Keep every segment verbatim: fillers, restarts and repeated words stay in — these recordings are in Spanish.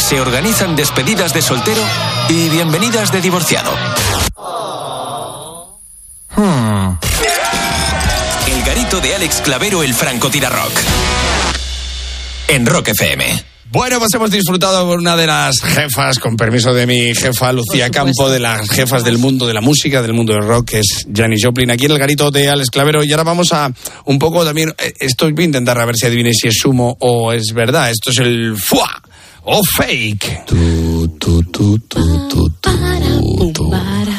se organizan despedidas de soltero y bienvenidas de divorciado. Hmm. El garito de Alex Clavero, el francotirarrock. En Rock F M. Bueno, pues hemos disfrutado por una de las jefas, con permiso de mi jefa Lucía Campo, de las jefas del mundo de la música, del mundo del rock, que es Janis Joplin, aquí en el garito de Alex Clavero. Y ahora vamos a un poco también, esto voy a intentar a ver si adivinéis si es humo o es verdad. Esto es el fuá o fake. Tu, tu, tu, tu, tu, tu, tu.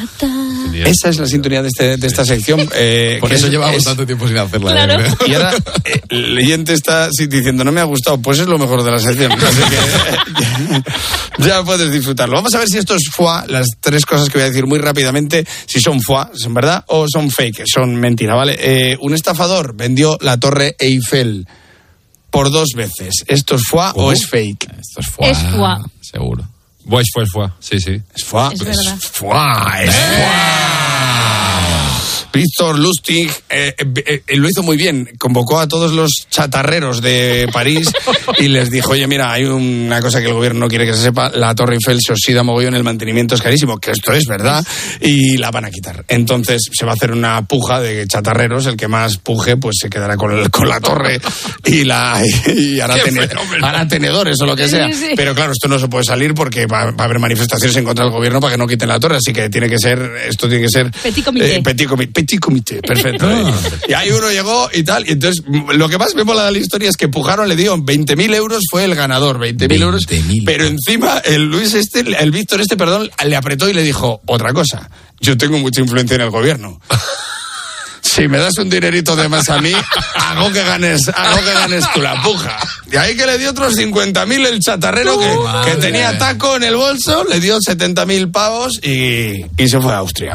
Esa es la sintonía de, este, de esta sección. Eh, Por eso es, llevamos es... tanto tiempo sin hacerla. Claro. ¿eh? Y ahora eh, el leyente está diciendo, no me ha gustado, pues es lo mejor de la sección. Así que ya, ya puedes disfrutarlo. Vamos a ver si esto es foie, las tres cosas que voy a decir muy rápidamente, si son foie, son verdad, o son fake, son mentira, ¿vale? Eh, un estafador vendió la Torre Eiffel por dos veces. ¿Esto es foie ¿Cómo? o es fake? Esto es foie. Es foie. Seguro. Pues fue foie, sí, sí. Es foie. Es verdad. foie, es foie. Víctor Lustig eh, eh, eh, lo hizo muy bien, convocó a todos los chatarreros de París y les dijo, oye, mira, hay una cosa que el gobierno no quiere que se sepa, la Torre Eiffel se oxida mogollón, el mantenimiento es carísimo, que esto es verdad, y la van a quitar. Entonces se va a hacer una puja de chatarreros, el que más puje pues se quedará con, el, con la torre y, la, y hará, tene, hará tenedores o lo que sea. Sí, sí. Pero claro, esto no se puede salir porque va, va a haber manifestaciones en contra del gobierno para que no quiten la torre, así que tiene que ser, esto tiene que ser... Petit comité. Eh, petit comité. Petit comité, perfecto. Y ahí uno llegó y tal, y entonces lo que más me mola de la historia es que Pujaron le dio veinte mil euros, fue el ganador, veinte mil euros, pero encima el Luis este, el Víctor este, perdón, le apretó y le dijo, otra cosa, yo tengo mucha influencia en el gobierno. Si me das un dinerito de más a mí, hago que ganes, hago que ganes tú la puja. Y ahí que le dio otros cincuenta mil el chatarrero que, que tenía taco en el bolso, le dio setenta mil pavos y, y se fue a Austria.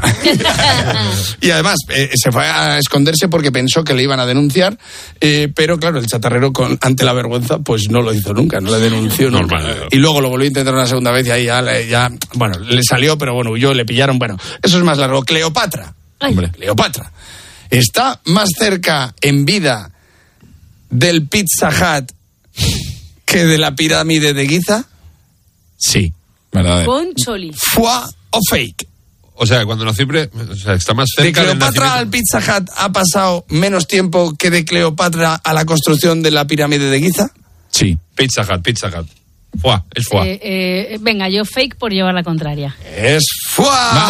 Y además eh, se fue a esconderse porque pensó que le iban a denunciar, eh, pero claro, el chatarrero con, ante la vergüenza pues no lo hizo nunca, no le denunció nunca. Normal. Y luego lo volvió a intentar una segunda vez y ahí ya, ya, bueno, le salió, pero bueno, huyó, le pillaron, bueno, eso es más largo. Cleopatra. Ay. Hombre, Cleopatra. ¿Está más cerca en vida del Pizza Hut que de la pirámide de Giza? Sí, verdad. Concholi. ¿Foie o fake? O sea, cuando nació, o sea, está más ¿De cerca del Cleopatra al nacimiento. Pizza Hut ha pasado menos tiempo que de Cleopatra a la construcción de la pirámide de Giza? Sí. Pizza Hut, Pizza Hut. Foie, es foie. Eh, eh, venga, yo fake por llevar la contraria. Es foie.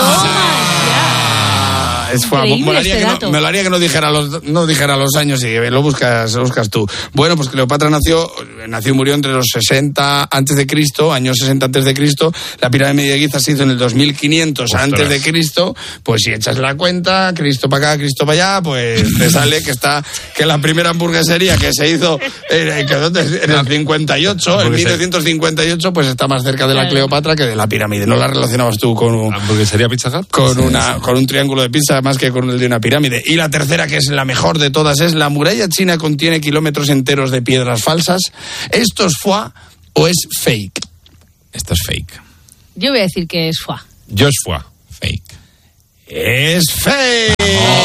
Es foie. Increíble Molaría este que no, dato. me molaría que no dijera los, no dijera los años y lo buscas, lo buscas tú. Bueno, pues Cleopatra nació, nació y murió entre los sesenta antes de Cristo, años sesenta antes de Cristo. La pirámide de Giza se hizo en el dos mil quinientos Ostras. antes de Cristo. Pues si echas la cuenta, Cristo para acá, Cristo para allá, pues te sale que está que la primera hamburguesería que se hizo en, que ¿dónde? en el cincuenta y ocho, en mil novecientos cincuenta y ocho, pues está más cerca de la Claro. Cleopatra que de la pirámide. ¿No la relacionabas tú con un, ¿Hamburguesería Pizza Hut? con, Sí, una, sí. con un triángulo de pizza más que con el de una pirámide? Y la tercera, que es la mejor de todas, es la muralla china contiene kilómetros enteros de piedras falsas. ¿Esto es foie o es fake? Esto es fake. Yo voy a decir que es foie. Yo es foie. Fake. Es fake.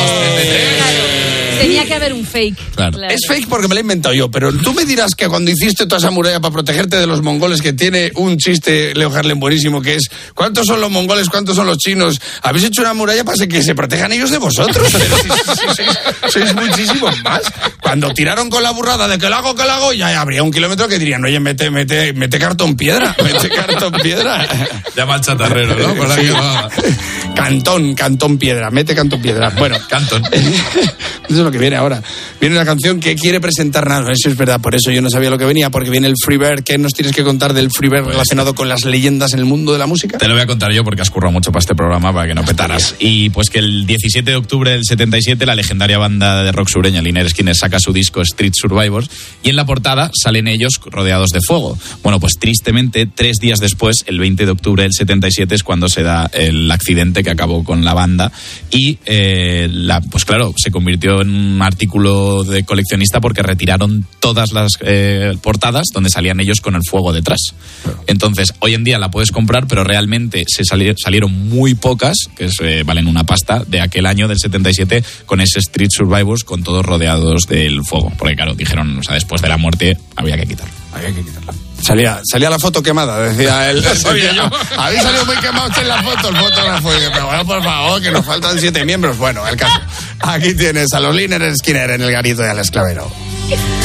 Tenía que haber un fake. Claro. Es fake porque me lo he inventado yo, pero tú me dirás que cuando hiciste toda esa muralla para protegerte de los mongoles, que tiene un chiste, Leo Harlem, buenísimo, que es ¿cuántos son los mongoles, cuántos son los chinos? Habéis hecho una muralla para que se protejan ellos de vosotros. Pero si, si, si, sois, sois muchísimos más. Cuando tiraron con la burrada de que lo hago, que lo hago, ya habría un kilómetro que dirían, oye, mete, mete, mete cartón piedra, mete cartón piedra. Llama al chatarrero, ¿no? Por ahí Sí. va. Cantón, cantón piedra, mete cantón piedra. Bueno, Cantón. Eso es lo que viene ahora. Viene la canción que quiere presentar nada. Eso es verdad, por eso yo no sabía lo que venía, porque viene el Freebird. ¿Qué nos tienes que contar del Freebird Pues, relacionado con las leyendas en el mundo de la música? Te lo voy a contar yo porque has currado mucho para este programa para que no petaras. Y pues que el diecisiete de octubre del setenta y siete la legendaria banda de rock sureña Lynyrd Skynyrd saca su disco Street Survivors y en la portada salen ellos rodeados de fuego. Bueno, pues tristemente tres días después, el veinte de octubre del setenta y siete es cuando se da el accidente que acabó con la banda y eh, la, pues claro, se convirtió en un artículo de coleccionista porque retiraron todas las eh, portadas donde salían ellos con el fuego detrás. Entonces, hoy en día la puedes comprar, pero realmente se sali- salieron muy pocas, que es, eh, valen una pasta, de aquel año del setenta y siete con ese Street Survivors con todos rodeados del fuego. Porque claro, dijeron, o sea, después de la muerte había que quitarlo. Había que quitarla. Salía, salía la foto quemada, decía él. Sabía yo. Habéis salido muy quemados en la foto, el fotógrafo. Y, pero bueno, por favor, que nos faltan siete miembros. Bueno, el caso. Aquí tienes a los Lynyrd Skynyrd en el garito de Alex Clavero.